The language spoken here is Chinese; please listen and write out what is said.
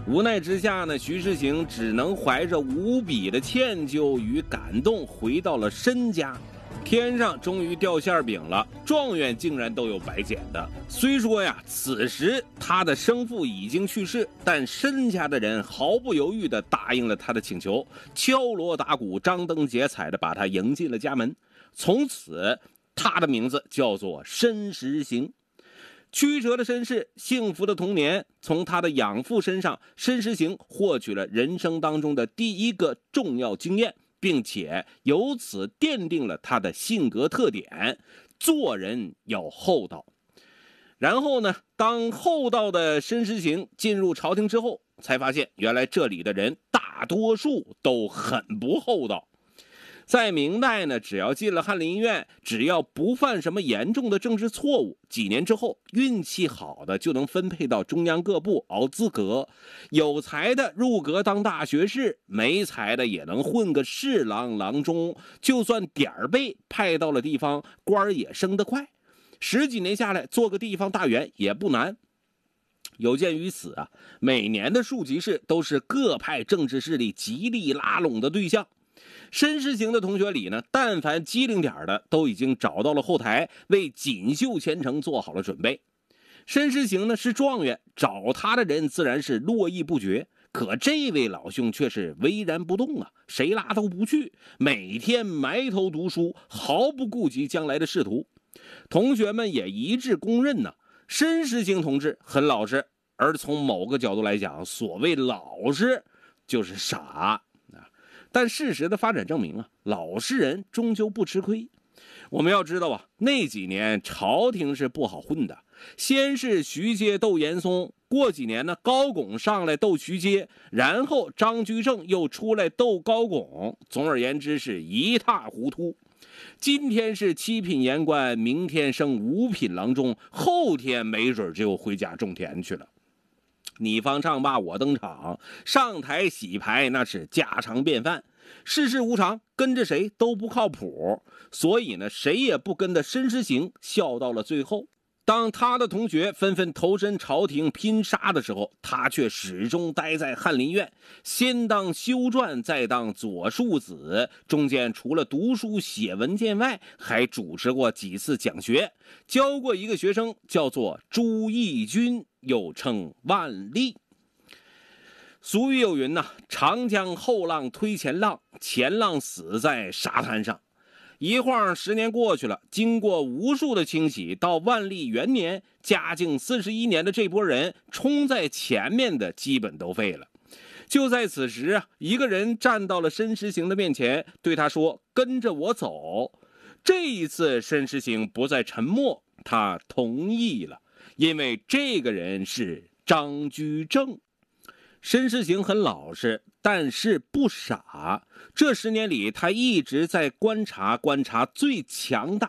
无奈之下呢，徐世行只能怀着无比的歉疚与感动回到了申家。天上终于掉馅饼了，状元竟然都有白捡的。虽说呀，此时他的生父已经去世，但申家的人毫不犹豫地答应了他的请求，敲锣打鼓、张灯结彩地把他迎进了家门。从此，他的名字叫做申时行。曲折的身世，幸福的童年，从他的养父身上，申时行获取了人生当中的第一个重要经验，并且由此奠定了他的性格特点：做人要厚道。然后呢，当厚道的申时行进入朝廷之后，才发现原来这里的人大多数都很不厚道。在明代呢，只要进了翰林院，只要不犯什么严重的政治错误，几年之后，运气好的就能分配到中央各部熬资格，有才的入阁当大学士，没才的也能混个侍郎、郎中，就算点儿背派到了地方，官也升得快，10几年下来，做个地方大员也不难。有鉴于此啊，每年的庶吉士都是各派政治势力极力拉拢的对象。申时行的同学里呢，但凡机灵点的都已经找到了后台，为锦绣前程做好了准备。申时行呢是状元，找他的人自然是络绎不绝，可这位老兄却是巍然不动啊，谁拉都不去，每天埋头读书，毫不顾及将来的仕途。同学们也一致公认呢，申时行同志很老实，而从某个角度来讲，所谓老实就是傻。但事实的发展证明啊，老实人终究不吃亏。我们要知道啊，那几年朝廷是不好混的，先是徐阶斗严嵩，过几年呢，高拱上来斗徐阶，然后张居正又出来斗高拱，总而言之是一塌糊涂。今天是7品言官，明天升5品郎中，后天没准就回家种田去了。你方唱罢我登场，上台洗牌那是家常便饭。世事无常，跟着谁都不靠谱，所以呢，谁也不跟着申时行笑到了最后。当他的同学纷纷投身朝廷拼杀的时候，他却始终待在翰林院，先当修撰，再当左庶子，中间除了读书写文件外，还主持过几次讲学，教过一个学生叫做朱翊钧，又称万历。俗语有云呐，长江后浪推前浪，前浪死在沙滩上。一晃10年过去了，经过无数的清洗，到万历元年，嘉靖41年的这波人冲在前面的基本都废了。就在此时啊，一个人站到了申时行的面前，对他说：“跟着我走。”这一次申时行不再沉默，他同意了，因为这个人是张居正。申时行很老实，但是不傻。这10年里，他一直在观察最强大